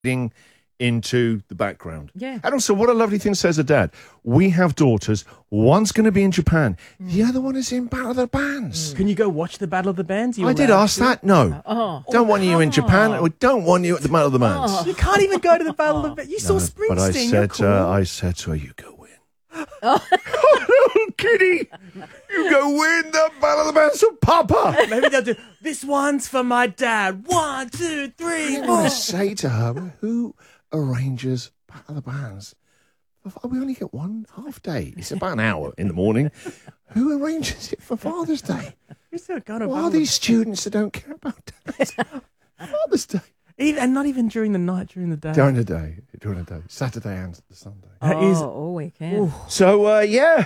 into the background. Yeah. And also, what a lovely thing says a dad. We have daughters. One's going to be in Japan. The other one is in Battle of the Bands. Can you go watch the Battle of the Bands? I did ask that. No. Don't want you in Japan. We don't want you at the Battle of the Bands. You can't even go to the Battle of the Bands. You saw Springsteen. But I said, cool. I said to her, you go win. Oh, kitty. You go win the Battle of the Bands of Papa. Maybe they'll do, this one's for my dad. 1, 2, 3, I 4. want to say to her, who arranges Battle of the Bands? We only get one half day. It's about an hour in the morning. Who arranges it for Father's Day? Who are these students that don't care about dads? Father's Day. And not even during the night, during the day. During the day. Saturday and Sunday. All weekend. So, yeah.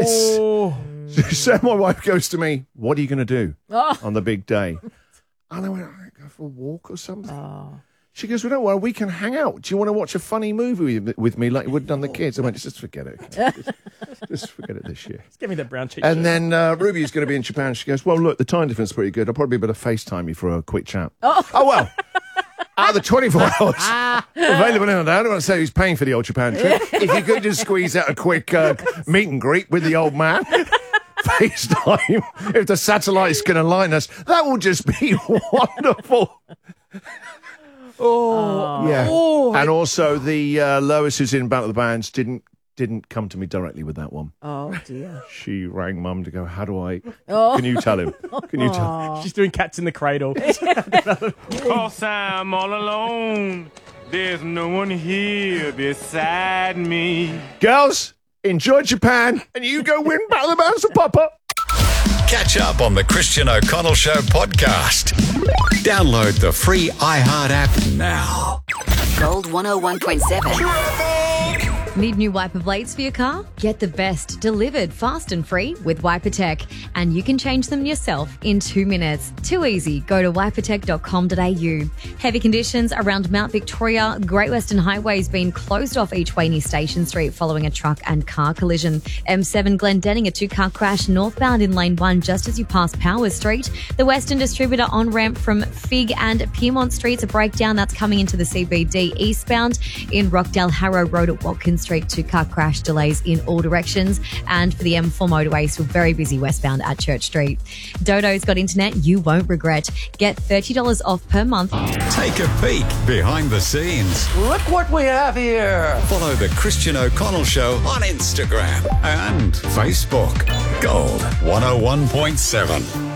So my wife goes to me, what are you going to do on the big day? And I went, I go for a walk or something. She goes, well, don't worry, we can hang out. Do you want to watch a funny movie with me like you would have done the kids? I went, just forget it. Just forget it this year. Just give me the brown cheese. And then Ruby's going to be in Japan. She goes, well, look, the time difference is pretty good. I'll probably be able to FaceTime you for a quick chat. Oh well. Out of the 24 hours available in I don't want to say who's paying for the old Japan trip. If you could just squeeze out a quick meet and greet with the old man. FaceTime. If the satellite's going to line us, that will just be wonderful. Yeah. And also the Lois who's in Battle of the Bands didn't come to me directly with that one. Oh, dear. She rang Mum to go, how do I... Can you tell him? Can you tell him? She's doing Cats in the Cradle. 'Cause I'm all alone. There's no one here beside me. Girls, enjoy Japan, and you go win Battle of the Bands for Papa. Catch up on the Christian O'Connell Show podcast. Download the free iHeart app now. Gold 101.7. Need new wiper blades for your car? Get the best delivered fast and free with WiperTech, and you can change them yourself in 2 minutes. Too easy. Go to wipertech.com.au. Heavy conditions around Mount Victoria. Great Western Highway's been closed off each way near Station Street following a truck and car collision. M7 Glendenning, a 2-car crash northbound in lane 1 just as you pass Powers Street. The Western Distributor on-ramp from Fig and Piedmont Streets, a breakdown that's coming into the CBD eastbound. In Rockdale Harrow Road at Watkins Street, 2-car crash delays in all directions. And for the M4 motorway, still very busy westbound at Church Street. Dodo's got internet you won't regret. Get $30 off per month. Take a peek behind the scenes. Look what we have here. Follow the Christian O'Connell Show on Instagram and Facebook. Gold 101.7.